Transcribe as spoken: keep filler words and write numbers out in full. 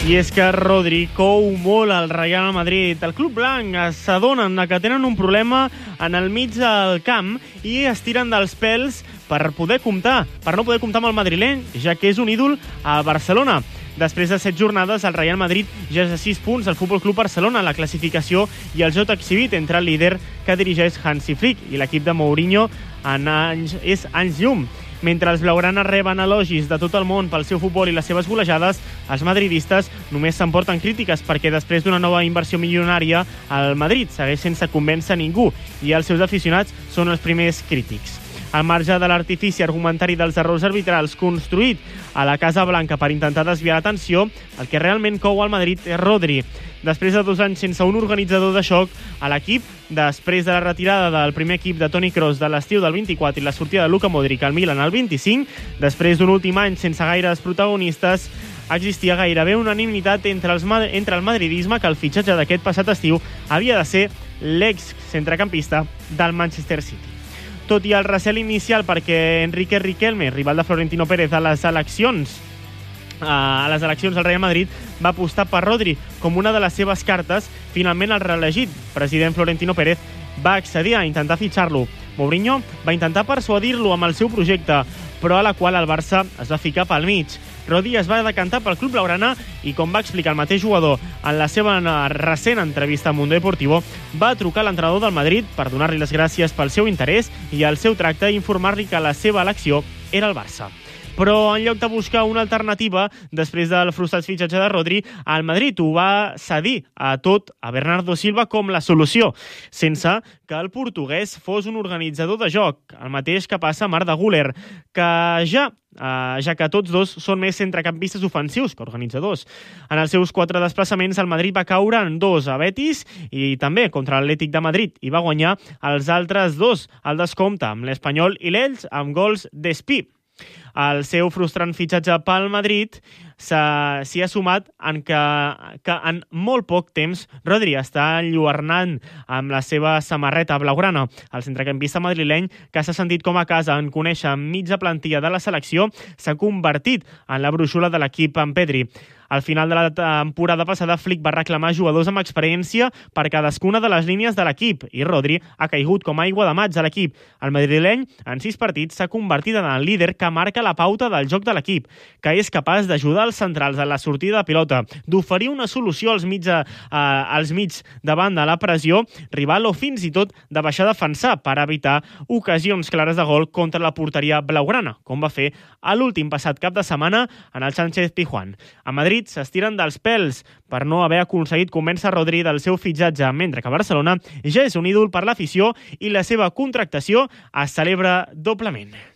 I és que Rodri cou molt al Real Madrid. El club blanc s'adonen que tenen un problema en el mig del camp i es tiren dels pèls per poder comptar, per no poder comptar amb el madrileny, ja que és un ídol a Barcelona. Després de set jornades, el Real Madrid ja és a sis punts del Futbol Club Barcelona en la classificació i el joc exhibit entre el líder que dirigeix Hansi Flick i l'equip de Mourinho en anys, és anys llum. Mentre els blaugranes reben elogis de tot el món pel seu futbol i les seves golejades, els madridistes només s'emporten crítiques perquè després d'una nova inversió milionària, el Madrid segueix sense convèncer ningú i els seus aficionats són els primers crítics. Al marge de l'artifici argumentari dels errors arbitrals construït a la Casa Blanca per intentar desviar l'atenció, el que realment cou al Madrid és Rodri. Després de dos anys sense un organitzador de xoc, a l'equip, després de la retirada del primer equip de Toni Kroos de l'estiu del vint-i-quatre i la sortida de Luka Modric al Milan al vint-i-cinc, després d'un últim any sense gaires protagonistes, existia gairebé unanimitat entre, els, entre el madridisme que el fitxatge d'aquest passat estiu havia de ser l'ex-centrecampista del Manchester City. Tot i el recel inicial perquè Enrique Riquelme, rival de Florentino Pérez a les eleccions a les eleccions del Real Madrid, va apostar per Rodri com una de les seves cartes, finalment el reelegit president Florentino Pérez va accedir a intentar fitxar-lo. Mourinho va intentar persuadir-lo amb el seu projecte, però a la qual el Barça es va ficar pel mig. Rodri es va decantar pel club blaugrana i, com va explicar el mateix jugador en la seva recent entrevista a Mundo Deportivo, va trucar a l'entrenador del Madrid per donar-li les gràcies pel seu interès i el seu tracte i informar-li que la seva elecció era el Barça. Però en lloc de buscar una alternativa, després del frustrat fitxatge de Rodri, el Madrid ho va cedir a tot a Bernardo Silva com la solució, sense que el portuguès fos un organitzador de joc, el mateix que passa amb Arda Güler, que ja Uh, ja que tots dos són més centrecampistes ofensius que organitzadors. En els seus quatre desplaçaments, el Madrid va caure en dos a Betis i també contra l'Atlètic de Madrid i va guanyar els altres dos al descompte, amb l'Espanyol i l'Elx, amb gols d'Espí. El seu frustrant fitxatge pel Madrid s'hi ha sumat en que, que en molt poc temps Rodri està enlluernant amb la seva samarreta blaugrana. El centrecampista madrileny, que s'ha sentit com a casa en conèixer mitja plantilla de la selecció, s'ha convertit en la brúixola de l'equip amb Pedri. Al final de la temporada passada, Flick va reclamar jugadors amb experiència per cadascuna de les línies de l'equip i Rodri ha caigut com aigua de maig a l'equip. El madrileny, en sis partits, s'ha convertit en el líder que marca la pauta del joc de l'equip, que és capaç d'ajudar els centrals en la sortida de pilota, d'oferir una solució als mig, eh, als mig davant de la pressió rival o fins i tot de baixar a defensar per evitar ocasions clares de gol contra la porteria blaugrana, com va fer a l'últim passat cap de setmana en el Sánchez Pizjuán. A Madrid s'estiren dels pèls per no haver aconseguit convèncer Rodri del seu fitxatge, mentre que Barcelona ja és un ídol per l'afició i la seva contractació es celebra doblement.